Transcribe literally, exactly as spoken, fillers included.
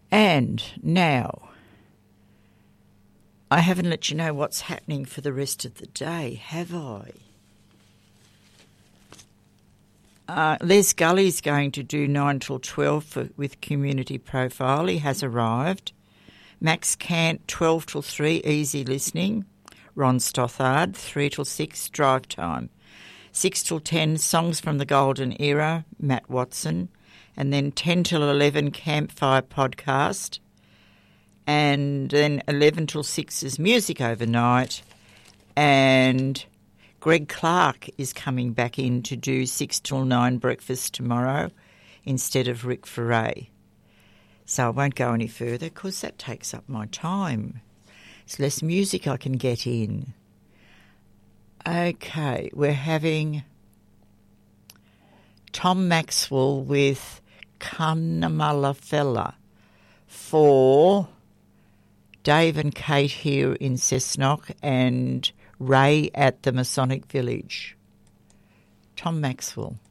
And now, I haven't let you know what's happening for the rest of the day, have I? Uh, Les Gully's going to do nine till twelve for, with Community Profile. He has arrived. Max Cant, twelve till three, easy listening. Ron Stothard, three till six, drive time. six till ten, songs from the golden era, Matt Watson. And then ten till eleven, Campfire podcast. And then eleven till six is music overnight. And Greg Clark is coming back in to do six till nine breakfast tomorrow instead of Rick Ferray. So I won't go any further because that takes up my time. It's less music I can get in. Okay, we're having Tom Maxwell with Cunnamulla for Dave and Kate here in Cessnock and Ray at the Masonic Village. Tom Maxwell.